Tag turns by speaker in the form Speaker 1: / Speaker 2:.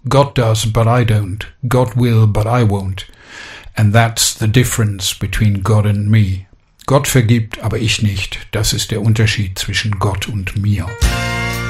Speaker 1: God does, but I don't. God will, but I won't. And that's the difference between God and me. Gott vergibt, aber ich nicht. Das ist der Unterschied zwischen Gott und mir.